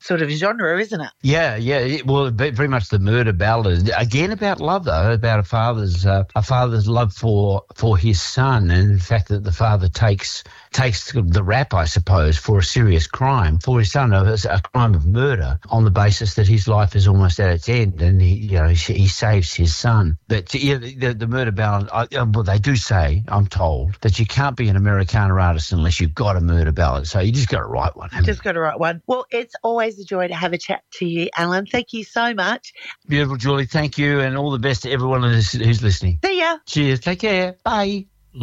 sort of genre, isn't it? Yeah. Well, very much the murder ballad. Again, about love, though, about a father's love for his son, and the fact that the father takes the rap, I suppose, for a serious crime for his son, a crime of murder, on the basis that his life is almost at its end, and he saves his son. But the murder ballad. Well, they do say, I'm told, that you can't be an Americana artist unless you've got a murder ballad. So you just got to write one. Just got to write one. Well, it's always a joy to have a chat to you, Alan. Thank you so much. Beautiful, Julie. Thank you, and all the best to everyone who's listening. See ya. Cheers. Take care. Bye.